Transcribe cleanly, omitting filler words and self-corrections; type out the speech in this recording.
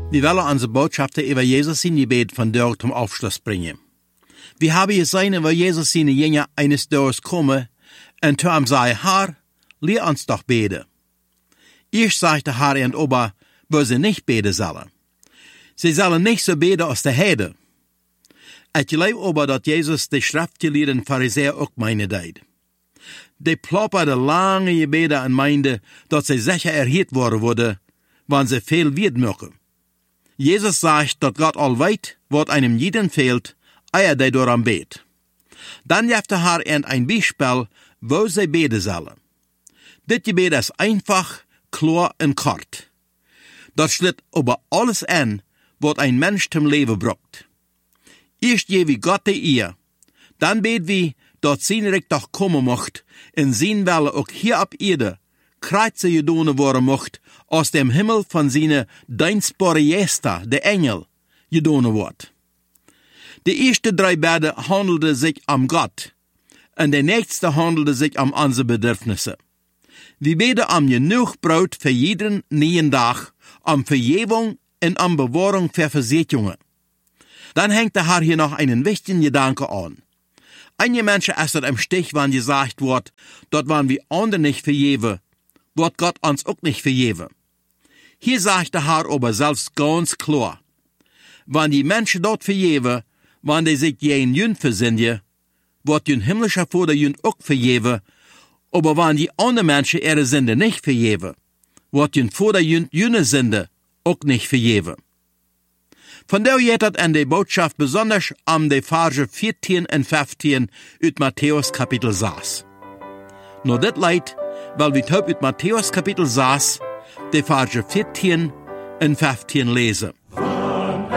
Wir wollen unsere Botschaften über Jesus in Gebet von dort zum Aufschluss bringen. Wir haben gesehen, wo Jesus seine Jünger eines Tages kommen und zu ihm sei, Herr, lehr uns doch beten. Erst sagte Herr und Ober, wo sie nicht beten sollen. Sie sollen nicht so beten als der Heide. Ich glaube aber, dass Jesus die schriftgelehrten Pharisäer auch meine deed. Die plopperde lange Gebete und meinte, dass sie sicher erhört worden, wann sie viel wird mögen. Jesus sagt, dass Gott all weet, wat einem jeden fehlt, eer die door am bet. Dann jeft der Herr ein Beispiel, wo sie beten sollen. Dit Gebet ist einfach, klar und kort. Das schlitt über alles an, wat ein Mensch zum Leben braucht. Erst je wie Gott die Ehe, dann bet wie, dass sein Reich doch kommen mocht, in sein Welle auch hier ab Erde, Kreuze gedonen worden mocht, aus dem Himmel von seine dienstbare Gäste, der Engel, gedonen wordt. Die erste 3 Beten handelte sich am Gott, und der nächste handelte sich am unsere Bedürfnisse. Wir beten am genug Brot für jeden neuen Tag, am Vergebung und am Bewahrung für Versicherungen. Dann hängt der Herr hier noch einen wichtigen Gedanke an. Einige Menschen essen im Stich, wann gesagt wird, dort waren wir andere nicht vergeben, wird Gott uns auch nicht vergeben. Hier sagt der Herr aber selbst ganz klar, wenn die Menschen dort vergeben, wenn die sich jeden Jünd versündigen, wird den himmlischer Vater Jünd auch vergeben, aber wenn die anderen Menschen ihre Sünde nicht vergeben, wird den Vater Jünd jene Sünde auch nicht vergeben. Von der geht das an die Botschaft besonders am die Verse 14 und 15 uit Matthäus Kapitel 6. Nur das leid, weil wir heute uit Matthäus Kapitel 6 die Verse 14 und 15 lesen.